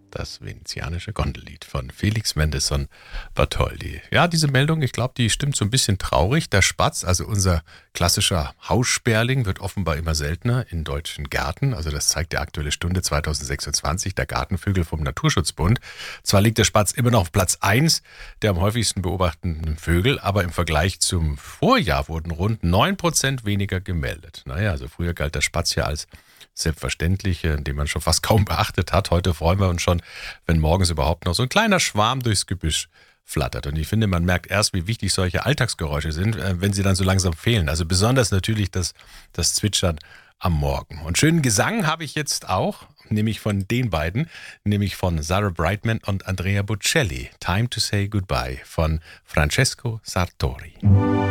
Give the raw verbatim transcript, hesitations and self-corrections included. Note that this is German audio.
Das venezianische Gondellied von Felix Mendelssohn Bartholdy. Ja, diese Meldung, ich glaube, die stimmt so ein bisschen traurig. Der Spatz, also unser klassischer Haussperling, wird offenbar immer seltener in deutschen Gärten. Also das zeigt die Aktuelle Stunde zweitausendsechsundzwanzig, der Gartenvögel vom Naturschutzbund. Zwar liegt der Spatz immer noch auf Platz eins der am häufigsten beobachteten Vögel, aber im Vergleich zum Vorjahr wurden rund neun Prozent weniger gemeldet. Naja, also früher galt der Spatz ja als selbstverständlich, den man schon fast kaum beachtet hat. Heute freuen wir uns schon, wenn morgens überhaupt noch so ein kleiner Schwarm durchs Gebüsch flattert. Und ich finde, man merkt erst, wie wichtig solche Alltagsgeräusche sind, wenn sie dann so langsam fehlen. Also besonders natürlich das, das Zwitschern am Morgen. Und schönen Gesang habe ich jetzt auch, nämlich von den beiden, nämlich von Sarah Brightman und Andrea Bocelli. Time to Say Goodbye von Francesco Sartori.